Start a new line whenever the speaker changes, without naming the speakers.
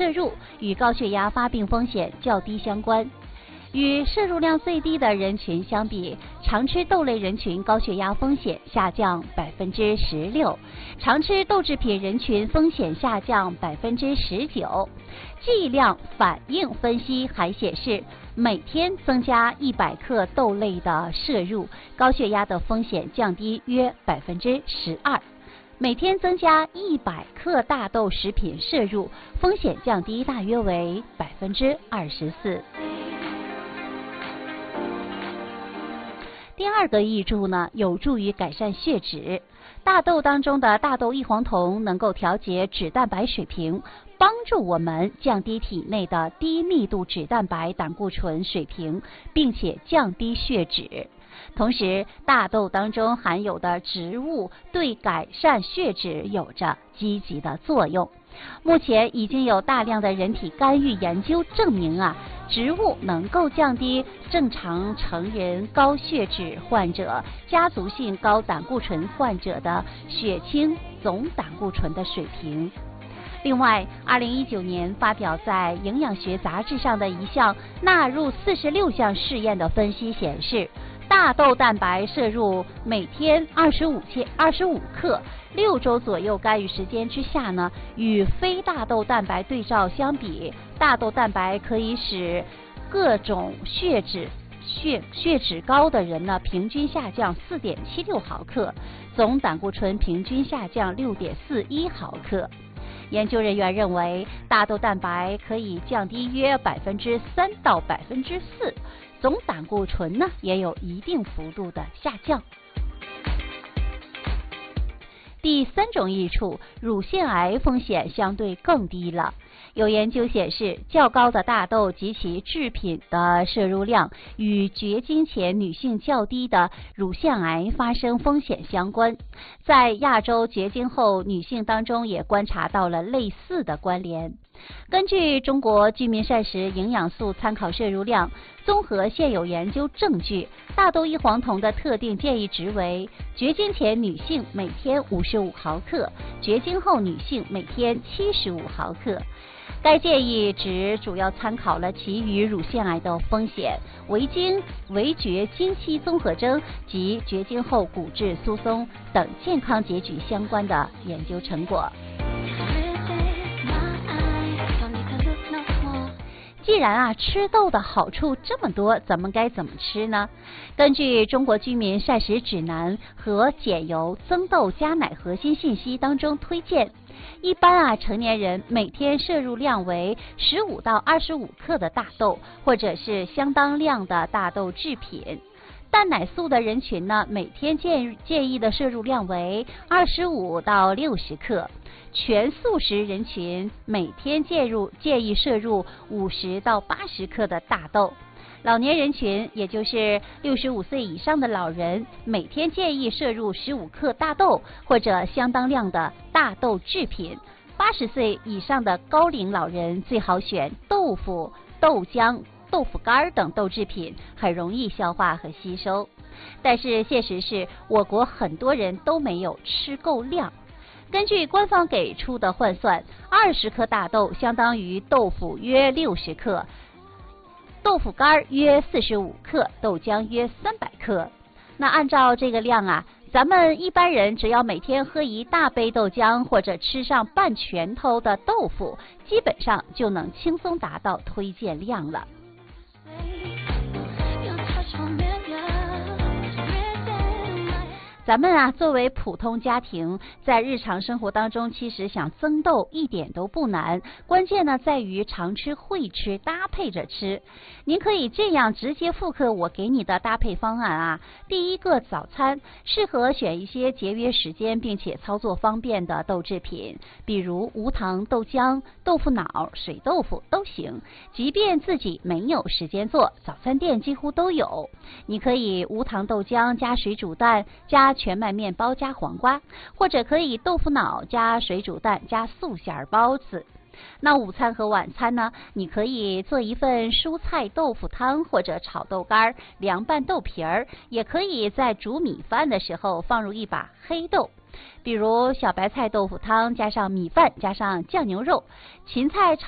摄入与高血压发病风险较低相关。与摄入量最低的人群相比，常吃豆类人群高血压风险下降16%，常吃豆制品人群风险下降19%。剂量反应分析还显示，每天增加100克豆类的摄入，高血压的风险降低约12%。每天增加100克大豆食品摄入，风险降低大约为24%。第二个益处呢，有助于改善血脂。大豆当中的大豆异黄酮能够调节脂蛋白水平，帮助我们降低体内的低密度脂蛋白胆固醇水平，并且降低血脂。同时，大豆当中含有的植物对改善血脂有着积极的作用。目前已经有大量的人体干预研究证明植物能够降低正常成人高血脂患者、家族性高胆固醇患者的血清总胆固醇的水平。另外，2019年发表在《营养学杂志》上的一项纳入46项试验的分析显示，大豆蛋白摄入每天25克，6周左右干预时间之下呢，与非大豆蛋白对照相比，大豆蛋白可以使各种血脂高的人呢平均下降4.76毫克，总胆固醇平均下降6.41毫克。研究人员认为，大豆蛋白可以降低约3%到4%，总胆固醇呢也有一定幅度的下降。第三种益处，乳腺癌风险相对更低了。有研究显示，较高的大豆及其制品的摄入量与绝经前女性较低的乳腺癌发生风险相关。在亚洲绝经后女性当中也观察到了类似的关联。根据中国居民膳食营养素参考摄入量，综合现有研究证据，大豆异黄酮的特定建议值为绝经前女性每天55毫克，绝经后女性每天75毫克。该建议值主要参考了其与乳腺癌的风险、围绝经期综合征及绝经后骨质疏松等健康结局相关的研究成果。既然吃豆的好处这么多，咱们该怎么吃呢？根据中国居民膳食指南和减油增豆加奶核心信息当中推荐，一般成年人每天摄入量为15到25克的大豆，或者是相当量的大豆制品。蛋奶素的人群呢，每天建议的摄入量为25到60克。全素食人群每天建议摄入50到80克的大豆。老年人群，也就是65岁以上的老人，每天建议摄入15克大豆或者相当量的大豆制品。80岁以上的高龄老人最好选豆腐、豆浆、豆腐干等豆制品，很容易消化和吸收。但是现实是，我国很多人都没有吃够量。根据官方给出的换算，20克大豆相当于豆腐约60克，豆腐干约45克，豆浆约300克。那按照这个量咱们一般人只要每天喝1大杯豆浆，或者吃上半拳头的豆腐，基本上就能轻松达到推荐量了。咱们作为普通家庭，在日常生活当中，其实想增豆一点都不难，关键呢在于常吃会吃，搭配着吃。您可以这样直接复刻我给你的搭配方案第一个，早餐适合选一些节约时间并且操作方便的豆制品，比如无糖豆浆、豆腐脑、水豆腐都行。即便自己没有时间做，早餐店几乎都有。你可以无糖豆浆加水煮蛋加全麦面包加黄瓜，或者可以豆腐脑加水煮蛋加素馅包子。那午餐和晚餐呢，你可以做一份蔬菜豆腐汤，或者炒豆干、凉拌豆皮儿，也可以在煮米饭的时候放入一把黑豆，比如小白菜豆腐汤加上米饭加上酱牛肉，芹菜炒